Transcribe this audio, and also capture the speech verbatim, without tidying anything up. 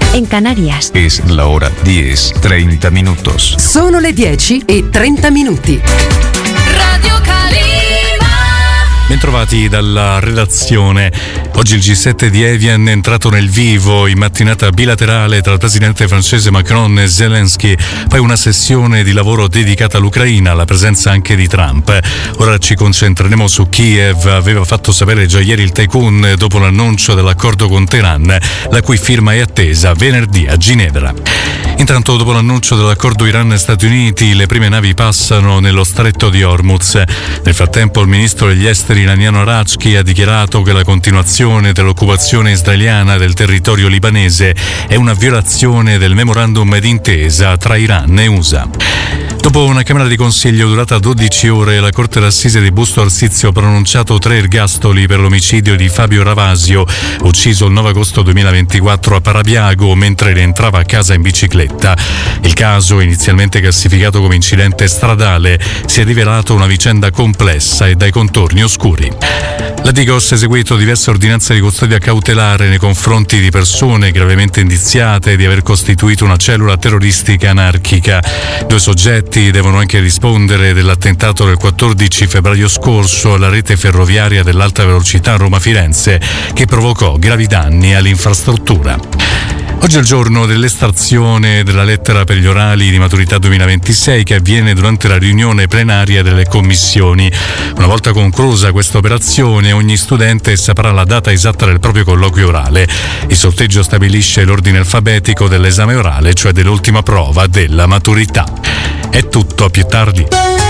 en Canarias. Es la hora diez, treinta minutos. Sono le dieci e trenta minuti. Radio Calima. Bentrovati dalla redazione. Oggi il G sette di Evian è entrato nel vivo in mattinata bilaterale tra il presidente francese Macron e Zelensky, poi una sessione di lavoro dedicata all'Ucraina, alla presenza anche di Trump. Ora ci concentreremo su Kiev. Aveva fatto sapere già ieri il tycoon dopo l'annuncio dell'accordo con Teheran, la cui firma è attesa venerdì a Ginevra. Intanto, dopo l'annuncio dell'accordo Iran-Stati Uniti, le prime navi passano nello stretto di Hormuz. Nel frattempo il ministro degli esteri iraniano Arachki ha dichiarato che la continuazione dell'occupazione israeliana del territorio libanese è una violazione del memorandum d'intesa tra Iran e U S A. Dopo una Camera di Consiglio durata dodici ore, la Corte d'Assise di Busto Arsizio ha pronunciato tre ergastoli per l'omicidio di Fabio Ravasio, ucciso il nove agosto duemilaventiquattro a Parabiago mentre rientrava a casa in bicicletta. Il caso, inizialmente classificato come incidente stradale, si è rivelato una vicenda complessa e dai contorni oscuri. La Digos ha eseguito diverse ordinanze di custodia cautelare nei confronti di persone gravemente indiziate di aver costituito una cellula terroristica anarchica. Due soggetti devono anche rispondere dell'attentato del quattordici febbraio scorso alla rete ferroviaria dell'alta velocità Roma-Firenze, che provocò gravi danni all'infrastruttura. Oggi è il giorno dell'estrazione della lettera per gli orali di maturità duemilaventisei, che avviene durante la riunione plenaria delle commissioni. Una volta conclusa questa operazione, ogni studente saprà la data esatta del proprio colloquio orale. Il sorteggio stabilisce l'ordine alfabetico dell'esame orale, cioè dell'ultima prova della maturità. È tutto, a più tardi.